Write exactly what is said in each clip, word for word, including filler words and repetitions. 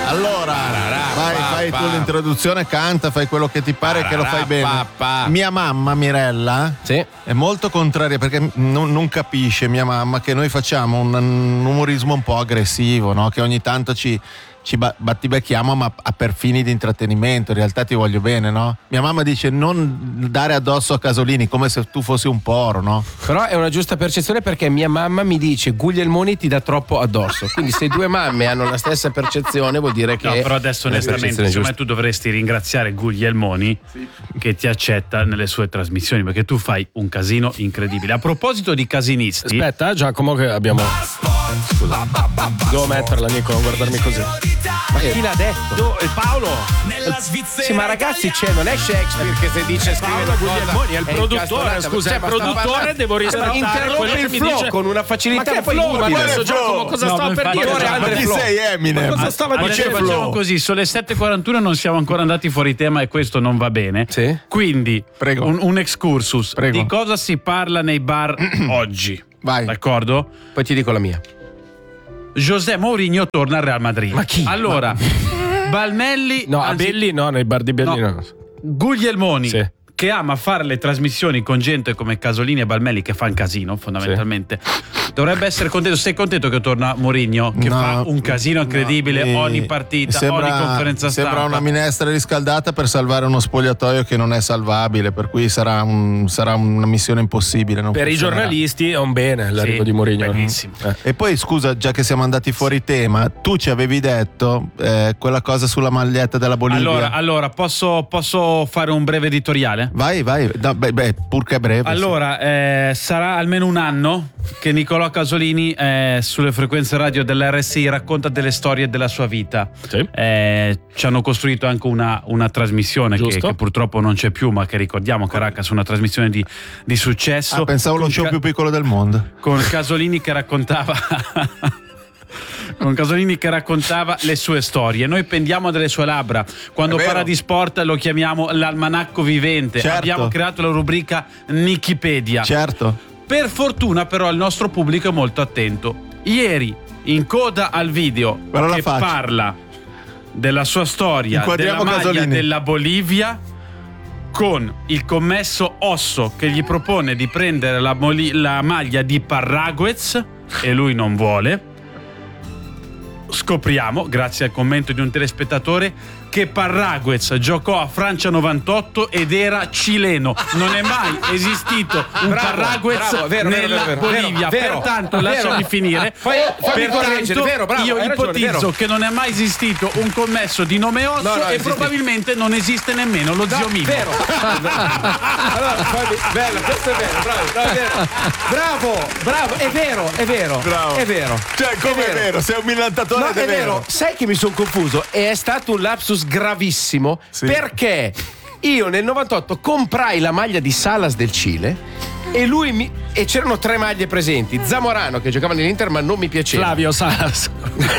Allora, vai, fai tu l'introduzione, canta, fai quello che ti pare, che lo fai bene. Mia mamma, Mirella, sì, è molto contraria perché non, non capisce mia mamma che noi facciamo un, un umorismo un po' aggressivo, no? Che ogni tanto ci... ci battibecchiamo ma per fini di intrattenimento, in realtà ti voglio bene, no? Mia mamma dice non dare addosso a Casolini come se tu fossi un poro, no? Però è una giusta percezione perché mia mamma mi dice Guglielmoni ti dà troppo addosso, quindi se due mamme hanno la stessa percezione vuol dire che no, però adesso onestamente secondo me tu dovresti ringraziare Guglielmoni sì. che ti accetta nelle sue trasmissioni perché tu fai un casino incredibile. A proposito di casinisti, aspetta Giacomo che abbiamo scusa devo metterla Nico, non guardarmi così. Ma chi l'ha detto? No, Paolo. Sì, ma ragazzi, c'è, non è Shakespeare che se dice scrive una cosa è il produttore, scusa, il produttore devo rispettare. Interrompe il flow con una facilità ma poi ma adesso Giacomo cosa no, stava per dire? Ma chi sei Eminem? Ma cosa stava dicendo? Facciamo così, sono le sette e quarantuno non siamo ancora andati fuori tema e questo non va bene. Sì? Quindi, Prego. Un, un excursus. Prego. Di cosa si parla nei bar oggi? Vai. D'accordo? Poi ti dico la mia. José Mourinho torna al Real Madrid. Ma chi? Allora, Ma... Balmelli. No, anzi, a Belli no, nei bar di Belli no. no. Guglielmoni. Sì. Che ama fare le trasmissioni con gente come Casolini e Balmelli che fa un casino fondamentalmente sì. Dovrebbe essere contento. Sei contento che torna Mourinho che no, fa un casino incredibile no, ogni partita, sembra, ogni conferenza stampa? Sembra una minestra riscaldata per salvare uno spogliatoio che non è salvabile, per cui sarà, un, sarà una missione impossibile, non per funzionerà. I giornalisti è un bene l'arrivo sì, di Mourinho benissimo. Eh. E poi scusa, già che siamo andati fuori tema, tu ci avevi detto eh, quella cosa sulla maglietta della Bolivia. Allora, allora posso, posso fare un breve editoriale? Vai, vai. No, beh, beh, pur che breve. Allora, sì. eh, sarà almeno un anno che Nicolò Casolini eh, sulle frequenze radio dell'R S I racconta delle storie della sua vita. Sì. Eh, ci hanno costruito anche una, una trasmissione che, che purtroppo non c'è più, ma che ricordiamo, Caracas, una trasmissione di, di successo. Ah, pensavo lo show ca- più piccolo del mondo. Con Casolini che raccontava... con Casolini che raccontava le sue storie. Noi pendiamo dalle sue labbra. Quando parla di sport lo chiamiamo l'almanacco vivente. Certo. Abbiamo creato la rubrica Nikipedia. Certo. Per fortuna però il nostro pubblico è molto attento. Ieri in coda al video Però che parla della sua storia, della maglia Casolini. della Bolivia, con il commesso Osso che gli propone di prendere la, moli- la maglia di Parraguez e lui non vuole. Scopriamo, grazie al commento di un telespettatore, che Parraguez giocò a Francia novantotto ed era cileno. Non è mai esistito un bravo, Parraguez bravo, vero, nella vero, Bolivia. vero, Pertanto, vero, lasciami vero. finire. Fai, fammi correggere, vero, bravo, io hai ragione, ipotizzo vero. che non è mai esistito un commesso di nome Osso no, no, e esiste. probabilmente non esiste nemmeno lo no, zio Mino. Vero. Allora, fammi, bello, questo è vero, bravo, bravo, è vero. Bravo, bravo, è vero, è vero. Bravo. È vero. Cioè, come è vero? vero? Sei un millantatore No, ed è, è vero. vero. Sai che mi sono confuso? È stato un lapsus gravissimo sì. perché io nel novantotto comprai la maglia di Salas del Cile e lui mi e c'erano tre maglie presenti. Zamorano che giocava nell'Inter ma non mi piaceva. Flavio Salas.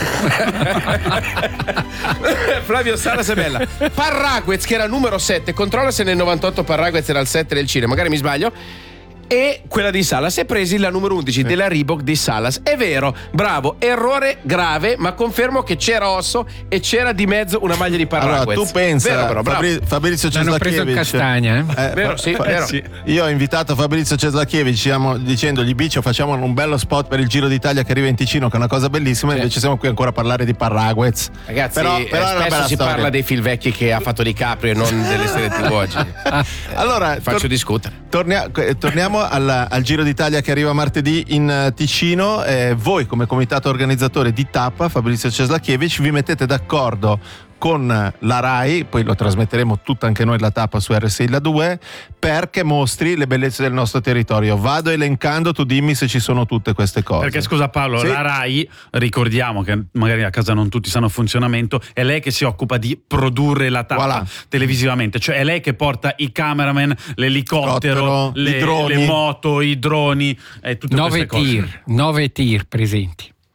Flavio Salas è bella. Parraguez che era numero sette. Controlla se nel novantotto Parraguez era il sette del Cile, magari mi sbaglio. E quella di Salas, e presi la numero undici della Reebok di Salas. È vero, bravo, errore grave, ma confermo che c'era Osso e c'era di mezzo una maglia di Parraguez. Allora, tu pensa, vero, però, Fabri- Fabrizio L'hanno Ceslakiewicz. preso in castagna, eh? Eh, vero, sì, fa- vero. sì. Io ho invitato Fabrizio Ceslakiewicz, diciamo, dicendogli Biccio, facciamo un bello spot per il Giro d'Italia che arriva in Ticino, che è una cosa bellissima, sì. Invece siamo qui ancora a parlare di Parraguez. Ragazzi, però, però eh, spesso si storia. parla dei film vecchi che ha fatto DiCaprio e non delle serie tivù oggi. Allora, faccio tor- discutere. Tornia- torniamo al, al Giro d'Italia che arriva martedì in Ticino. Eh, voi come comitato organizzatore di tappa, Fabrizio Ceslakiewicz, vi mettete d'accordo con la Rai, poi lo trasmetteremo tutta anche noi la tappa su R S I La due, perché mostri le bellezze del nostro territorio. Vado elencando, tu dimmi se ci sono tutte queste cose. Perché scusa Paolo, sì. La Rai, ricordiamo che magari a casa non tutti sanno il funzionamento, è lei che si occupa di produrre la tappa voilà. televisivamente, cioè è lei che porta i cameraman, l'elicottero, le, i droni. le moto, i droni e tutte nove queste cose. tir, nove tir presenti.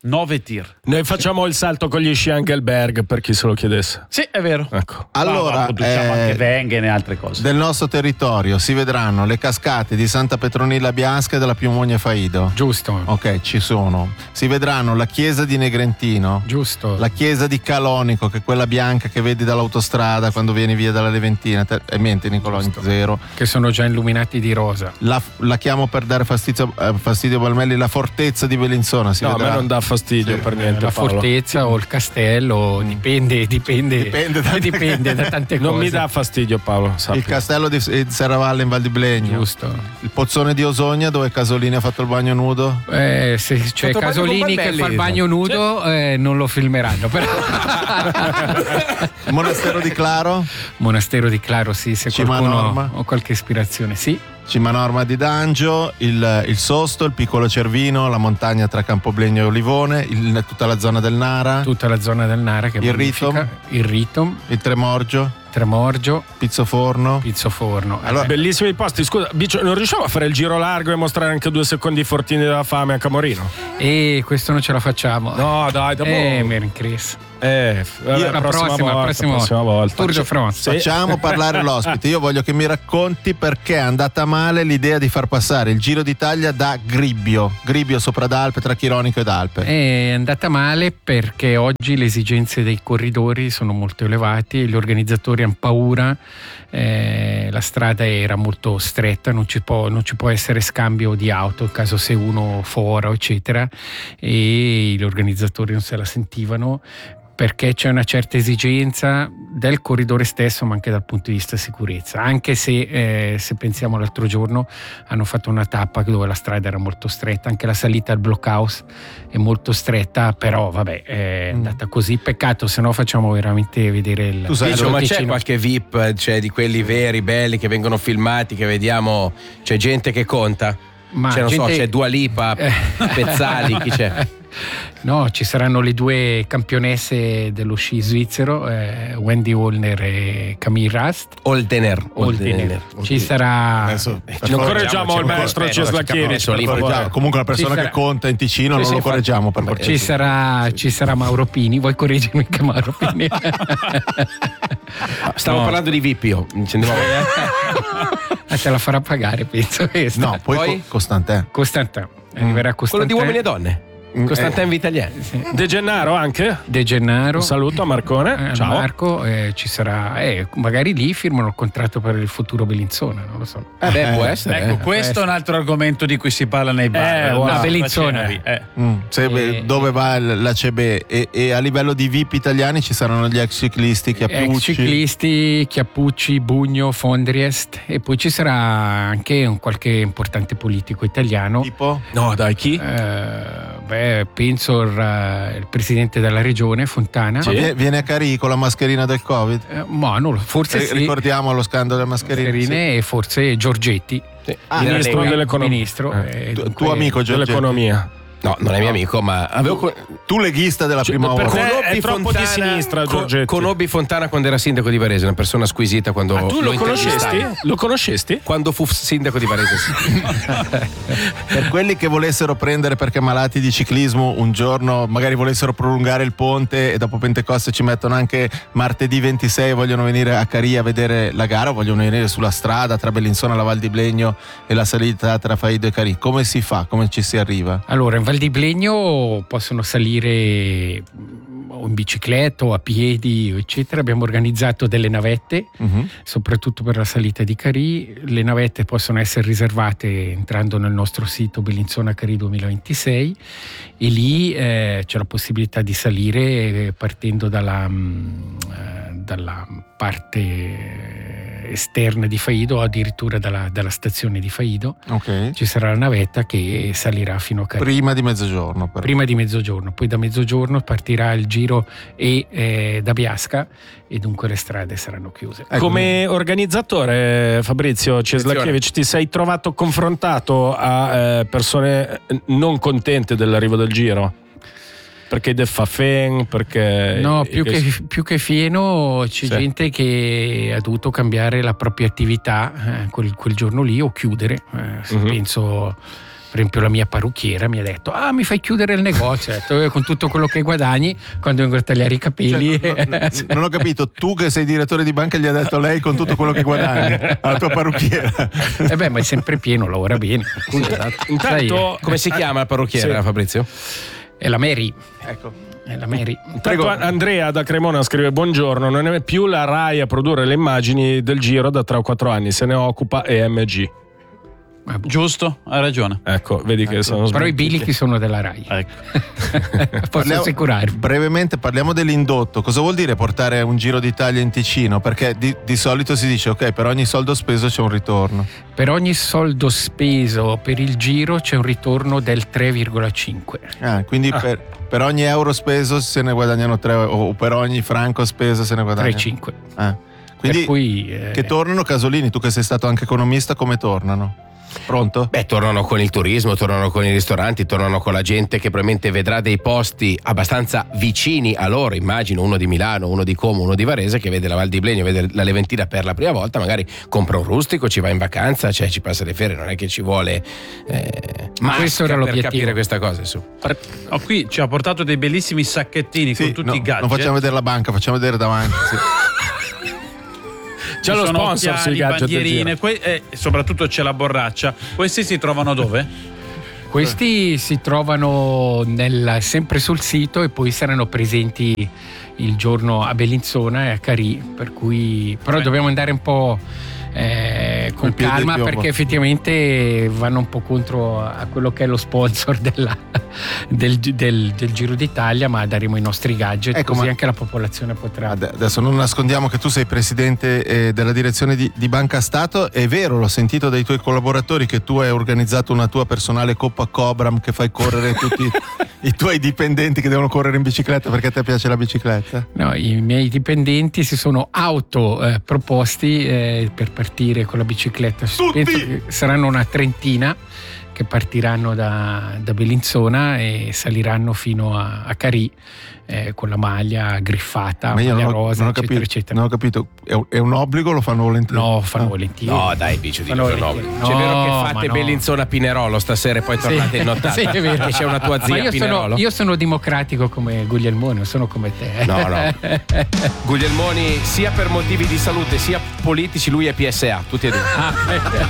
nove tir. Noi facciamo il salto con gli sci Engelberg, per chi se lo chiedesse. Sì, è vero. Ecco. Allora, no, diciamo eh, anche Wengen e altre cose. del nostro territorio si vedranno le cascate di Santa Petronilla Biasca e della Piumogna Faido. Giusto. Ok, ci sono. Si vedranno la chiesa di Negrentino, Giusto. la chiesa di Calonico, che è quella bianca che vedi dall'autostrada quando vieni via dalla Leventina. Te- E mente Nicolò zero. Che sono già illuminati di rosa. La, la chiamo per dare fastidio, eh, fastidio a Balmelli, la fortezza di Bellinzona. Si No, a vedrà. me non dà fastidio Sì, per niente. La Paolo. fortezza o il castello, dipende, dipende, Dipende da- dipende da tante cose. Non mi dà fastidio, Paolo. sappi. Il castello di di Serravalle in Val di Blegno. Giusto. Il pozzone di Osogna dove Casolini ha fatto il bagno nudo. Eh, se c'è Fatto bagno Casolini con che Balmelli, fa il bagno nudo, eh, non lo filmeranno. Però. Il monastero di Claro, Monastero di Claro, sì, se Cima qualcuno Norma. ho qualche ispirazione, sì. Cima Norma di Dangio, il, il Sosto, il Piccolo Cervino, la montagna tra Campoblegno e Olivone, il- tutta la zona del Nara, Tutta la zona del Nara che è Il magnifica. Ritom. Il Ritom, il Tremorgio, Tremorgio, Pizzoforno. Pizzoforno. Allora, Eh, Bellissimi posti. Scusa, Bicio, non riusciamo a fare il giro largo e mostrare anche due secondi i fortini della fame a Camorino? e questo non ce la facciamo. No, dai, dopo. Eh, Merin Chris. Eh, Io- la la prossima, volta, prossima, prossima volta. Tour de France. Facciamo parlare l'ospite. Io voglio che mi racconti perché è andata male l'idea di far passare il Giro d'Italia da Gribbio, Gribbio sopra d'Alpe, tra Chironico ed Alpe. È andata male perché oggi le esigenze dei corridori sono molto elevate, gli organizzatori hanno paura, eh, la strada era molto stretta, non ci, può, non ci può essere scambio di auto in caso se uno fora eccetera, e gli organizzatori non se la sentivano perché c'è una certa esigenza del corridore stesso ma anche dal punto di vista sicurezza, anche se eh, se pensiamo l'altro giorno hanno fatto una tappa dove la strada era molto stretta, anche la salita al blockhouse è molto stretta, però vabbè è andata così, peccato, se no facciamo veramente vedere il Tu sai, Dice, ma c'è Ticino. qualche V I P, cioè di quelli veri, belli, che vengono filmati, che vediamo, c'è gente che conta? Ma Cioè, non so, gente- c'è Dua Lipa, Eh. Pezzali, chi c'è? No, ci saranno le due campionesse dello sci svizzero, eh, Wendy Holner e Camille Rast. Oldener. Holdener. Ci sarà Adesso, per Non favore, correggiamo il maestro Ceslachieri. correggiamo. Comunque una persona Ci sarà- che conta in Ticino non sì, lo infatti. correggiamo per cortesia. Ci sarà, ci sarà Mauro Pini, vuoi correggermi che Mauro Pini? Stavo No. parlando di V I P io. Ci andiamo Ma te la farà pagare, penso questo. No, poi, Poi? Co- Costantin. Costantin, arriverà Quello Costantin. di uomini e donne. Mm, Costantin Vitaliani. De Gennaro anche. De Gennaro. Un saluto a Marcone. Eh, Ciao. Marco, eh, ci sarà, eh, magari lì firmano il contratto per il futuro Bellinzona, non lo so. Eh beh, può essere. Ecco, eh. questo è un altro argomento di cui si parla nei bar. Eh, No, wow. La Bellinzona. facevi, eh. Mm, se- Eh, dove va l- l'A C B e, e a livello di V I P italiani ci saranno gli ex ciclisti, Ex Chiappucci. ciclisti, Chiappucci, Bugno, Fondriest, e poi ci sarà anche un qualche importante politico italiano. Tipo? No, dai, chi? Eh, beh, penso il, eh, il presidente della regione Fontana. Ma vie- viene a Carì con la mascherina del Covid? Eh, ma non lo- forse Eh, sì. Ricordiamo lo scandalo delle mascherine. Mascherine, e forse Giorgetti, Sì. Ah, Ministro Lega. dell'economia. ministro. Eh, eh, Tu- dunque- tuo amico Giorgetti. Dell'economia. No, non è mio amico, ma avevo co- Tu leghista della Cioè, prima per ora. te- conobbi è troppo di sinistra, con- Giorgetti. Conobbi Fontana quando era sindaco di Varese, una persona squisita quando Ah, tu lo intervistai. conoscesti? Lo conoscesti? Quando fu sindaco di Varese, sì. Per quelli che volessero prendere perché malati di ciclismo un giorno, magari volessero prolungare il ponte e dopo Pentecoste ci mettono anche martedì ventisei e vogliono venire a Carì a vedere la gara, o vogliono venire sulla strada tra Bellinzona, la Val di Blegno e la salita tra Faido e Carì. Come si fa? Come ci si arriva? Allora, in Val di Blegno possono salire mm, o in bicicletta o a piedi, eccetera. Abbiamo organizzato delle navette, Mhm. soprattutto per la salita di Carì. Le navette possono essere riservate entrando nel nostro sito Bellinzona Carì duemilaventisei, e lì eh, c'è la possibilità di salire eh, partendo dalla, mm, eh, dalla parte esterna di Faido o addirittura dalla, dalla stazione di Faido. Ok. Ci sarà la navetta che salirà fino a Carì. Prima di mezzogiorno. Però. Prima di mezzogiorno, poi da mezzogiorno partirà il giro e eh, da Biasca, e dunque le strade saranno chiuse. Ecco. Come organizzatore, Fabrizio Ceslachievich, ti sei trovato confrontato a eh, persone non contente dell'arrivo del Giro? Perché De Fafen, perché... No, più che, più che fieno c'è Sì. gente che ha dovuto cambiare la propria attività eh, quel, quel giorno lì, o chiudere. Eh, se Mhm. penso Per esempio la mia parrucchiera mi ha detto: ah, mi fai chiudere il negozio. Ho detto, con tutto quello che guadagni quando vengo a tagliare i capelli. Cioè, non, non, non ho capito, tu che sei direttore di banca gli ha detto lei con tutto quello che guadagni alla tua parrucchiera? E beh, ma è sempre pieno, lavora bene. Intanto, come si chiama la parrucchiera, sì. Fabrizio? È la Mary. Ecco. È la Mary. Prego. Andrea da Cremona scrive: buongiorno, non è più la Rai a produrre le immagini del Giro da tre o quattro anni, se ne occupa E M G. Giusto, hai ragione. Ecco, vedi che sono Però i smentiti. bilichi sono della Rai. Ecco. Posso Parliamo- assicurare. Brevemente parliamo dell'indotto. Cosa vuol dire portare un Giro d'Italia in Ticino? Perché di, di solito si dice ok, per ogni soldo speso c'è un ritorno. Per ogni soldo speso per il Giro c'è un ritorno del tre virgola cinque. Ah, quindi Ah. Per, per ogni euro speso se ne guadagnano tre, o per ogni franco speso se ne guadagnano tre virgola cinque. Ah. Quindi Per cui, eh, che tornano Casolini, tu che sei stato anche economista, come tornano? Pronto? Beh, tornano con il turismo, tornano con i ristoranti, tornano con la gente che probabilmente vedrà dei posti abbastanza vicini a loro. Immagino uno di Milano, uno di Como, uno di Varese che vede la Val di Blegno, vede la Leventina per la prima volta, magari compra un rustico, ci va in vacanza, cioè ci passa le ferie, non è che ci vuole eh, Ma questo era per l'obiettivo. capire questa cosa. Su. Oh, qui ci ha portato dei bellissimi sacchettini Sì, con tutti no, i gadget. non facciamo vedere la banca, facciamo vedere davanti. Sì. C'è Ci lo sono sponsor sui occhiali, gadget del bandierine, que- e soprattutto c'è la borraccia. Questi si trovano dove? Questi si trovano nel- sempre sul sito e poi saranno presenti il giorno a Bellinzona e a Carì, per cui però Beh. dobbiamo andare un po' eh, con Col piede calma di piombo. perché effettivamente vanno un po' contro a quello che è lo sponsor della- del, del- del Giro d'Italia, ma daremo i nostri gadget, Ecco, così ma- anche la popolazione potrà. Ade- Adesso non nascondiamo che tu sei presidente eh, della direzione di, di Banca Stato. È vero, l'ho sentito dai tuoi collaboratori che tu hai organizzato una tua personale Coppa Cobram che fai correre tutti i tuoi dipendenti che devono correre in bicicletta perché a te piace la bicicletta. No, i miei dipendenti si sono auto eh, proposti eh, per partire con la bicicletta. Tutti! Penso che saranno una trentina che partiranno da, da Bellinzona e saliranno fino a, a Carì eh, con la maglia griffata, Ma io maglia non ho, rosa, non ho eccetera, capito, eccetera. non ho capito. È, un- è un obbligo o lo fanno volentieri? No, fanno Ah. volentieri. No, dai, bicio di Fanno no. volentieri. C'è No, vero che ma fate no. Bellinzona Pinerolo stasera e poi Sì. tornate in nottata. Sì, è vero. Perché c'è una tua Ma zia io Pinerolo. sono, io sono democratico come Guglielmone, non sono come te. No, no. Guglielmoni, sia per motivi di salute sia politici, lui è P S A, tutti e due. Ah,